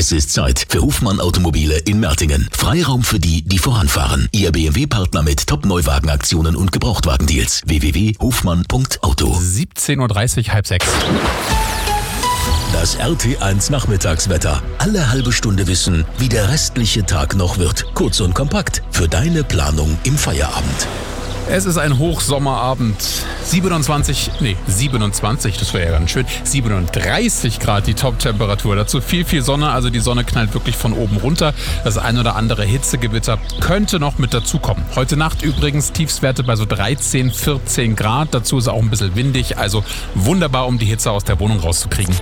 Es ist Zeit für Hofmann Automobile in Mertingen. Freiraum für die, die voranfahren. Ihr BMW-Partner mit Top-Neuwagenaktionen und Gebrauchtwagendeals. www.hofmann.auto. 17.30 Uhr, halb 6. Das RT1 Nachmittagswetter. Alle halbe Stunde wissen, wie der restliche Tag noch wird. Kurz und kompakt für deine Planung im Feierabend. Es ist ein Hochsommerabend. 27, das wäre ja ganz schön. 37 Grad die Top-Temperatur. Dazu viel Sonne, also die Sonne knallt wirklich von oben runter. Das ein oder andere Hitzegewitter könnte noch mit dazukommen. Heute Nacht übrigens Tiefstwerte bei so 13, 14 Grad. Dazu ist auch ein bisschen windig, also wunderbar, um die Hitze aus der Wohnung rauszukriegen.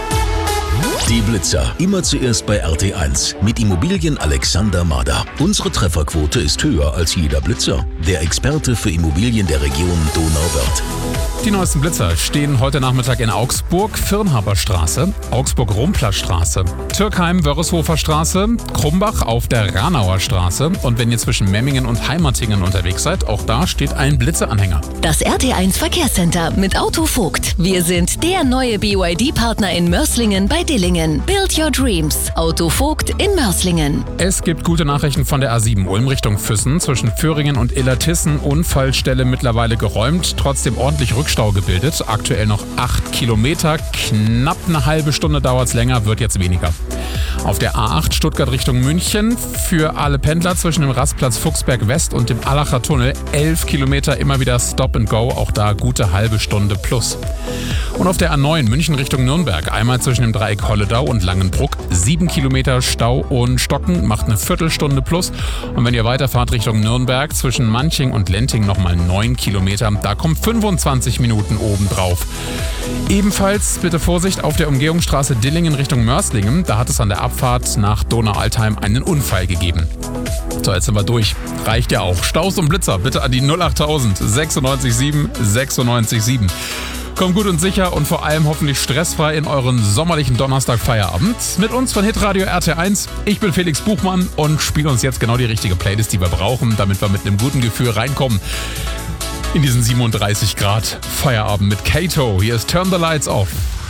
Die Blitzer. Immer zuerst bei RT1 mit Immobilien Alexander Mader. Unsere Trefferquote ist höher als jeder Blitzer. Der Experte für Immobilien der Region Donauwörth. Die neuesten Blitzer stehen heute Nachmittag in Augsburg, Firnhaberstraße, Augsburg-Rumplerstraße, Türkheim, Wörreshofer Straße, Krumbach auf der Ranauer Straße. Und wenn ihr zwischen Memmingen und Heimatingen unterwegs seid, auch da steht ein Blitzeranhänger. Das RT1 Verkehrscenter mit Auto Vogt. Wir sind der neue BYD-Partner in Mörslingen bei Dillingen. Build your dreams. Auto Vogt in Mörslingen. Es gibt gute Nachrichten von der A7 Ulm Richtung Füssen. Zwischen Föhringen und Illertissen Unfallstelle mittlerweile geräumt. Trotzdem ordentlich Rückstau gebildet. Aktuell noch 8 Kilometer. Knapp eine halbe Stunde dauert es länger, wird jetzt weniger. Auf der A8 Stuttgart Richtung München für alle Pendler zwischen dem Rastplatz Fuchsberg West und dem Allacher Tunnel 11 Kilometer immer wieder Stop and Go. Auch da gute halbe Stunde plus. Und auf der A9 München Richtung Nürnberg einmal zwischen dem Dreieck Holledau und Langenbruck 7 Kilometer Stau und Stocken, macht eine Viertelstunde plus. Und wenn ihr weiterfahrt Richtung Nürnberg zwischen Manching und Lenting nochmal 9 Kilometer, da kommen 25 Minuten obendrauf. Ebenfalls bitte Vorsicht auf der Umgehungsstraße Dillingen Richtung Mörslingen. Da hat es an der Abfahrt nach Donaualtheim einen Unfall gegeben. So, jetzt sind wir durch. Reicht ja auch. Staus und Blitzer bitte an die 08000 967 967. Kommt gut und sicher und vor allem hoffentlich stressfrei in euren sommerlichen Donnerstag-Feierabend. Mit uns von Hitradio RT1. Ich bin Felix Buchmann und spiele uns jetzt genau die richtige Playlist, die wir brauchen, damit wir mit einem guten Gefühl reinkommen in diesen 37 Grad Feierabend mit Kato. Hier ist Turn the Lights Off.